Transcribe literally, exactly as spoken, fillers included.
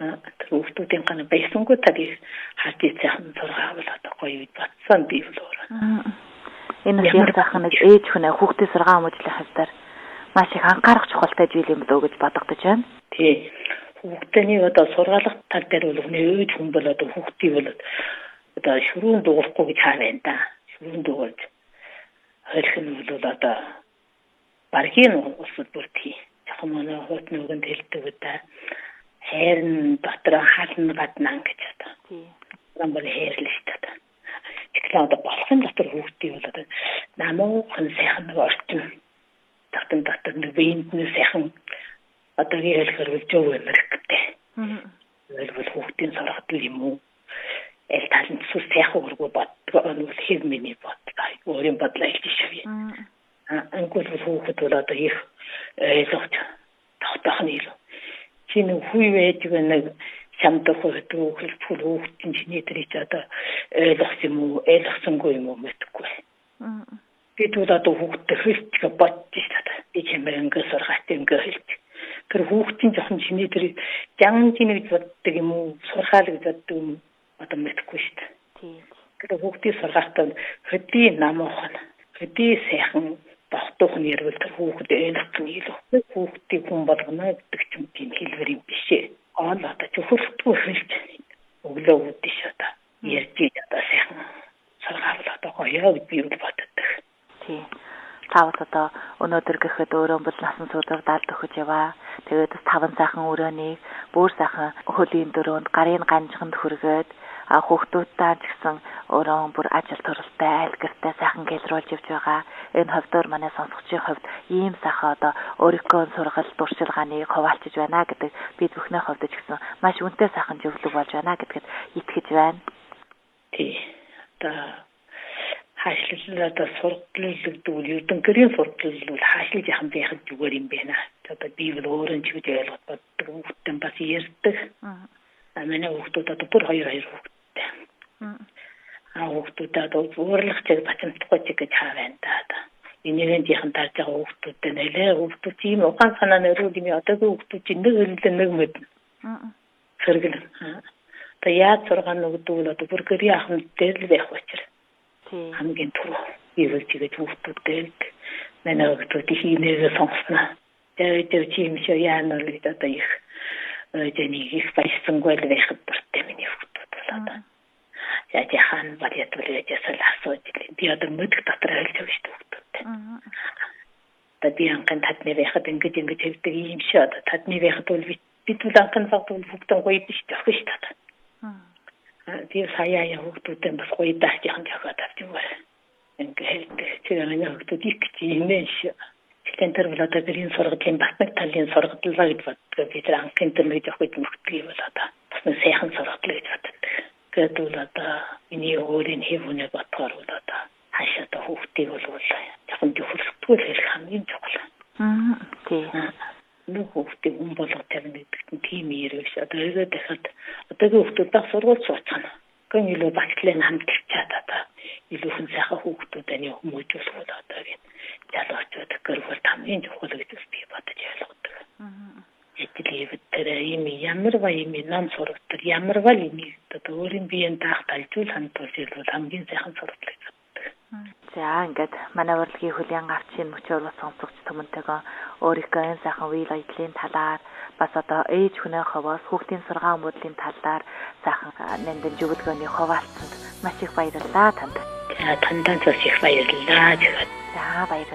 хүүхдүүдийн гана байсангүй тагийг харж ийцэн сургаавал одоо гоё үед батсан би бол өөрөө. Энэ ямар сайхан нэг ээж хүн хүүхдээ сургаан хүмүүжлийн хавьдар маш их анхаарах чухалтай зүйл юм болов уу гэж бодогдож байна. Тий. Хүүхдний одоо сургаалах тал дээр бол ээж хүн бол одоо хүүхдийг бол одоо шүрүүн дуурахгүй гэж хараа энэ да. Шүрүүн дуурж хөрх нь бол одоо баргийн усд бүртгий. Жохом манай хот нүгэнд хэлдэг удаа хайрн дотор хална гаднаа гэж одоо. Тий. Нам бол хайрлаа шүү дээ. Тэгэхээр одоо болохын дотор хүүхдийг бол одоо намуухан сайхан нэг орчин татан татан нэг биенд нь сайхан одоо хэлэхээр бол зөв эмэрхтэй. Тэгэл бол хүүхдийн сургалтын юм уу? Эл талент сүс сайхан өргөө боддог нь хэв миний бодлоо. Өөрийн бодлоо хэлж шивээ. Аа ангуул хүүхэд бол одоо их ойлгож тавтахны илүү. Чиний хүй байж нэг самдах хөтөө хөлбөл хүүхдийн чиний дэрэж одоо ойлгох юм уу? Ойлгосонгүй юм уу мэдгүй. Бид бол одоо хүүхдэд хэлж бодчих та. Би чимээ ингээ сургалтын ингээ хэлж. Тэр хүүхдийн жоохон чиний дээр жан чиний гэж боддог юм уу? Сурхаал гэж боддог юм одоо мэдгүй шүү дээ. Тийм. Тэр хүүхдийн сургаалтад хөдий намуухан, хөдий сайхан багтуух нь ярил тэр хүүхдэд ойлгох нь илүү. Хүүхдийн хүн болгоно гэдэг ч юм тийм хэлбэр юм биш ээ. Аа одоо ч хөлтгөө хэлж өглөө үүдэж одоо ярьж одоо сайхан сургаал одоо гоё гэж би боддог. Тийм. Тавд одоо өнөөдөр гэхэд өөрөө бол насан туршид даалд өгч яваа. Тэгээд таван сайхан өрөөнийг бүр сайхан хөлийн дөрөнд гарын ганжиханд хүргээд хүүхдүүдтэй ч гэсэн өөрөө бүр ажил төрөлтэй айл гэртээ сайхан гэлрүүлж явж байгаа. Энэ хөвдөр манай сонсогчийн хувьд ийм сайхан одоо өөрийнхөө сургал дуршилгааныг хуваалцж байна гэдэг бид бүхний хувьд ч гэсэн маш үнэтэй сайхан зөвлөг болж байна гэдэгт итгэж байна. Тий. Та хаашлал одоо сургалтлагдаг үл ердөнкөрийн сургалтал бол хаашлаж яхан байх зүгээр юм байна. Одоо би бол өөрөө ч гэж ойлгоод боддог хүүхдэн бас ярьдаг. Аа. Манай хүүхдүүд одоо бүр хоёр хоёр хүүхдтэй. Аа хүүхдүүд одоо уурлах чиг бацамтгүй чиг гэж хаавэн таа. Энийгэн жихэн тарж байгаа хүүхдүүдтэй нэлээ хүүхдүүд ийм угаан санаа нөрүүд юм одоогийн хүүхдүүд чинь нэг хэллээ нэг мэд. Аа. Сэргэл. Та яа зургаан нөгдөг бол одоо бүр гэрээ ахмад дээр л байх учраас. Хамгийн түрүү ивэл тэгээд хүүхдүүдтэй манай хүүхдүүд хийнээ сонсно. Тэгээд чи юм шиг яана л гэдэг одоо их өөжний их баясангүй л байх дуртай миний хүүхдүүд болоо. Яг яхан барьяд үлээж асууж би одоо мэдэх дотор хэлж байгаа шүү дээ хүүхдүүдтэй. Тэгээд би анхан тадны байхад ингэж ингэж хэлдэг юм шиг одоо тадны байхад бол бид бол анхан цагт хүүхдэн гоё биш дээ шүү дээ. Би сая яа хүүхдүүдэн бас гоё дах яхан жахаад авчих байна. Ингээд тэр нэг хүүхдүүд их чимээ шүү. Центр бол одоо гэрийн сургуулийн батнаг талын сургуулаа гэж боддог. Би тэр анхын тэр нэг жоохон мөхдөг юм бол одоо бас нэг сайхан сургууль гэж боддог. Гэтэл бол одоо миний өөрийн хэвүнээ бодохоор бол одоо хаашаа одоо хүүхдийг бол жоохон зөвхөлтгүй хэлэх хамгийн чухал. Аа тий. Нэг хүүхдийг хүн болгох гэдэг нь тийм ярив ш. Одоо өөрөө дахиад одоогийн хүүхдүүд баг сургууль сууцгаана. Гэн илүү багтлын хамтлагч чадаад илүү хүн сайхан хүүхдүүдээ хүмүүжүүлэх бол одоогийн залуучууд гэрэл хамгийн чухал гэж би бодож ойлгодог. Аа. Эдгээр тэр юм ямар ба юм нам сургалтад ямар ба юм одоо өөрийн биеийн даах талжуул хандуулж ирвэл хамгийн сайхан сургалт гэж боддог. За ингээд манай урлагийн хөлийн гавчийн мөчөөр сонсогч түмэнтэйгөө өөрийнхөө энэ сайхан үйл явдлын талаар бас одоо ээж хүний ховоос хүүхдийн сургаан мөдлийн талаар сайхан нандин зөвлөгөөний хуваалцсанд маш их баярлалаа танд. За тандан их баярлалаа. За баярлалаа.